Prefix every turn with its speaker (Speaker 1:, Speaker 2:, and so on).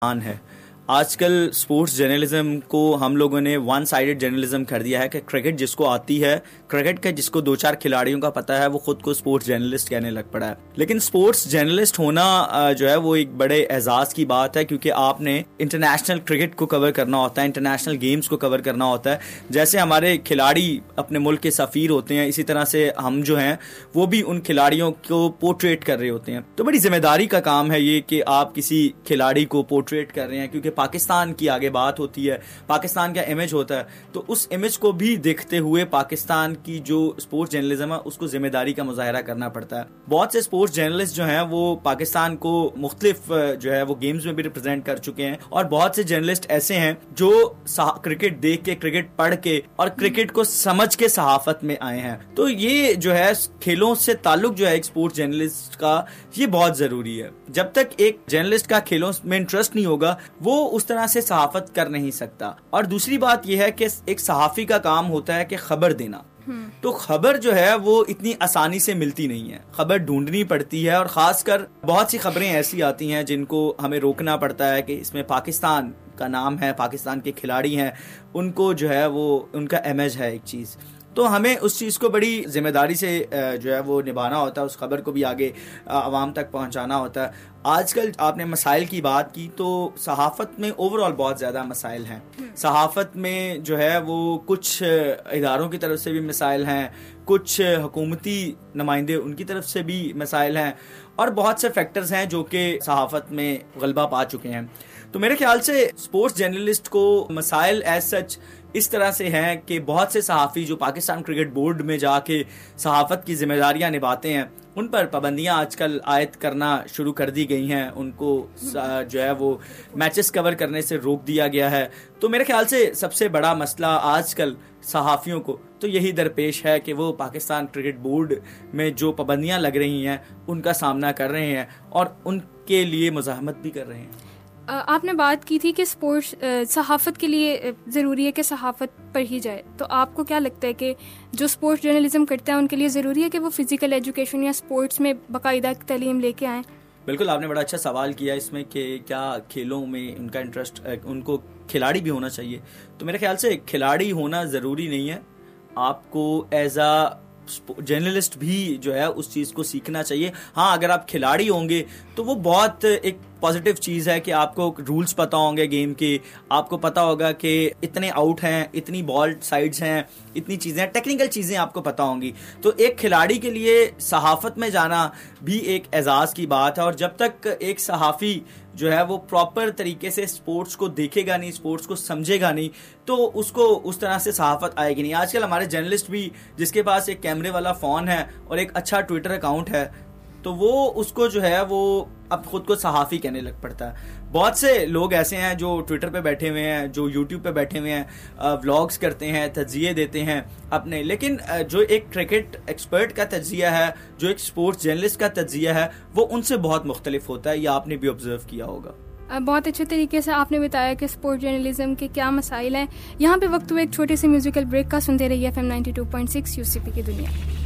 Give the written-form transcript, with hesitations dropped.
Speaker 1: है। आजकल sports journalism को हम लोगों ने वन साइडेड जर्नलिज्म कर दिया है कि क्रिकेट जिसको आती है, क्रिकेट के जिसको 2-4 खिलाड़ियों का पता है, वो खुद को स्पोर्ट्स जर्नलिस्ट कहने लग पड़ा है। लेकिन स्पोर्ट्स जर्नलिस्ट होना जो है वो एक बड़े एजाज की बात है, क्योंकि आपने इंटरनेशनल क्रिकेट को कवर करना होता है, इंटरनेशनल गेम्स को कवर करना होता है। जैसे हमारे खिलाड़ी अपने मुल्क के सफीर होते हैं, इसी तरह से हम जो हैं वो भी उन खिलाड़ियों को पोर्ट्रेट कर रहे होते हैं। तो बड़ी जिम्मेदारी का काम है ये कि आप किसी खिलाड़ी को पोर्ट्रेट कर रहे हैं, क्योंकि पाकिस्तान की आगे बात होती है, पाकिस्तान का इमेज होता है। तो उस इमेज को भी देखते हुए पाकिस्तान की जो स्पोर्ट्स जर्नलिज्म है उसको जिम्मेदारी का मुजाहरा करना पड़ता है। बहुत से स्पोर्ट्स जर्नलिस्ट जो हैं वो पाकिस्तान को मुख्तलिफ जो है वो गेम्स में भी रिप्रेजेंट कर चुके हैं, और बहुत से जर्नलिस्ट ऐसे हैं जो क्रिकेट देख के, क्रिकेट पढ़ के और क्रिकेट को समझ के सहाफत में आए हैं। तो ये जो है खेलों से ताल्लुक जो है एक स्पोर्ट्स जर्नलिस्ट का, ये बहुत जरूरी है। जब तक एक जर्नलिस्ट का खेलों में इंटरेस्ट नहीं होगा वो उस तरह से सहाफत कर नहीं सकता। और दूसरी बात यह है कि एक सहाफी का काम होता है कि खबर देना। तो खबर जो है वो इतनी आसानी से मिलती नहीं है, खबर ढूंढनी पड़ती है, और खासकर बहुत सी खबरें ऐसी आती हैं जिनको हमें रोकना पड़ता है कि इसमें पाकिस्तान का नाम है, पाकिस्तान के खिलाड़ी हैं, उनको जो है वो उनका इमेज है एक चीज। तो हमें उस चीज़ को बड़ी जिम्मेदारी से जो है वो निभाना होता है, उस खबर को भी आगे आवाम तक पहुंचाना होता है। आजकल आपने मसाइल की बात की, तो सहाफ़त में ओवरऑल बहुत ज़्यादा मसाइल हैं। सहाफ़त में जो है वो कुछ इदारों की तरफ से भी मसाइल हैं, कुछ हुकूमती नुमाइंदे उनकी तरफ से भी मसाइल हैं, और बहुत से फैक्टर्स हैं जो कि सहाफ़त में गलबा पा चुके हैं। तो मेरे ख्याल से स्पोर्ट्स जर्नलिस्ट को मसाइल एज सच इस तरह से हैं कि बहुत से सहाफ़ी जो पाकिस्तान क्रिकेट बोर्ड में जाके सहाफ़त की जिम्मेदारियां निभाते हैं, उन पर पाबंदियां आजकल आयद करना शुरू कर दी गई हैं। उनको जो है वो मैचेस कवर करने से रोक दिया गया है। तो मेरे ख्याल से सबसे बड़ा मसला आजकल सहाफ़ियों को तो यही दरपेश है कि वो पाकिस्तान क्रिकेट बोर्ड में जो पाबंदियां लग रही हैं उनका सामना कर रहे हैं और उनके लिए मुज़ाहमत भी कर रहे हैं।
Speaker 2: आपने बात की थी कि स्पोर्ट्स सहाफ़त के लिए ज़रूरी है कि सहाफ़त पर ही जाए, तो आपको क्या लगता है कि जो स्पोर्ट्स जर्नलिज्म करते हैं उनके लिए ज़रूरी है कि वो फिज़िकल एजुकेशन या स्पोर्ट्स में बाकायदा तालीम लेके आएँ?
Speaker 1: बिल्कुल, आपने बड़ा अच्छा सवाल किया इसमें कि क्या खेलों में उनका इंटरेस्ट, उनको खिलाड़ी भी होना चाहिए। तो मेरे ख्याल से खिलाड़ी होना ज़रूरी नहीं है, आपको एज आ जर्नलिस्ट भी जो है उस चीज़ को सीखना चाहिए। हाँ, अगर आप खिलाड़ी होंगे तो वो बहुत एक पॉजिटिव चीज़ है कि आपको रूल्स पता होंगे गेम के, आपको पता होगा कि इतने आउट हैं, इतनी बॉल साइड्स हैं, इतनी चीज़ें, टेक्निकल चीज़ें आपको पता होंगी। तो एक खिलाड़ी के लिए सहाफ़त में जाना भी एक एजाज़ की बात है। और जब तक एक सहाफ़ी जो है वो प्रॉपर तरीके से स्पोर्ट्स को देखेगा नहीं, स्पोर्ट्स को समझेगा नहीं, तो उसको उस तरह से सहाफ़त आएगी नहीं। आजकल हमारे जर्नलिस्ट भी जिसके पास एक कैमरे वाला फ़ोन है और एक अच्छा ट्विटर अकाउंट है, तो वो उसको जो है वो अब खुद को सहाफ़ी कहने लग पड़ता है। बहुत से लोग ऐसे हैं जो ट्विटर पे बैठे हुए हैं, जो यूट्यूब पे बैठे हुए हैं, व्लॉग्स करते हैं, तज्ज़िये देते हैं अपने, लेकिन जो एक क्रिकेट एक्सपर्ट का तज्ज़िया है, जो एक स्पोर्ट्स जर्नलिस्ट का तज्ज़िया है, वो उनसे बहुत मुख्तलिफ होता है। ये आपने भी ऑब्जर्व किया होगा।
Speaker 2: बहुत अच्छे तरीके से आपने बताया कि स्पोर्ट्स जर्नलिज्म के क्या मसाइल हैं। यहाँ पे वक्त हुआ एक छोटे से म्यूजिकल ब्रेक का। सुनते रहिए FM 92.6 UCP की दुनिया।